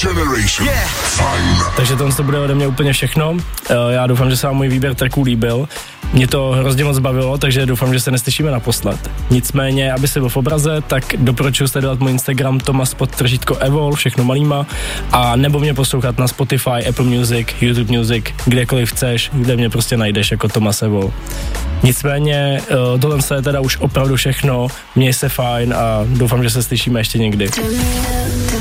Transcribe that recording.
Generation. Yeah. Fajn. Takže to bude ode mě úplně všechno. Já doufám, že se vám můj výběr tracků líbil. Mě to hrozně moc bavilo, takže doufám, že se neslyšíme naposled. Nicméně, aby se byl v obraze, tak doporučuji sledovat můj Instagram Tomas_Evol, všechno malýma, a nebo mě poslouchat na Spotify, Apple Music, YouTube Music, kdekoliv chceš, kde mě prostě najdeš jako Tomas Evol. Nicméně, tohle je teda už opravdu všechno, měj se fajn a doufám, že se slyšíme ještě někdy.